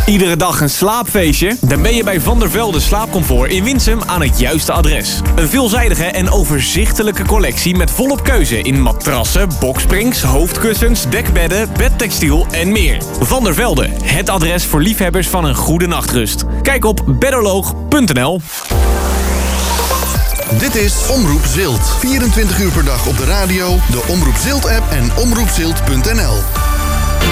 Iedere dag een slaapfeestje? Dan ben je bij Van der Velde Slaapcomfort in Winsum aan het juiste adres. Een veelzijdige en overzichtelijke collectie met volop keuze in matrassen, boksprings, hoofdkussens, dekbedden, bedtextiel en meer. Van der Velde, het adres voor liefhebbers van een goede nachtrust. Kijk op bedderloog.nl. Dit is Omroep Zilt. 24 uur per dag op de radio, de Omroep Zilt app en omroepzilt.nl.